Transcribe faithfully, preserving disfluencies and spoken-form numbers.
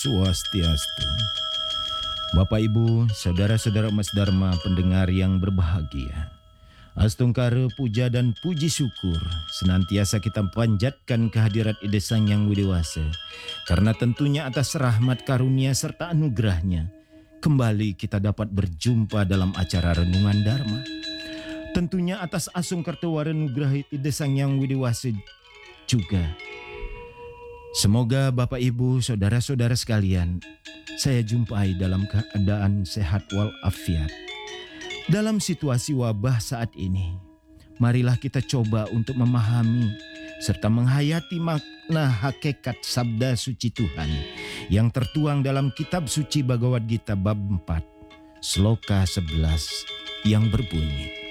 Swastiastu. Bapak Ibu, saudara-saudara Mas Dharma pendengar yang berbahagia. Astungkara puja dan puji syukur senantiasa kita panjatkan kehadirat Ida Sang Yang Widewasa. Karena tentunya atas rahmat karunia serta anugerahnya, kembali kita dapat berjumpa dalam acara Renungan Dharma. Tentunya atas asung kartawara nugrah Ida Sang Yang Widewasa juga. Semoga Bapak Ibu, saudara-saudara sekalian, saya jumpai dalam keadaan sehat walafiat. Dalam situasi wabah saat ini, marilah kita coba untuk memahami serta menghayati makna hakikat sabda suci Tuhan yang tertuang dalam kitab suci Bhagavad Gita bab empat, sloka sebelas yang berbunyi,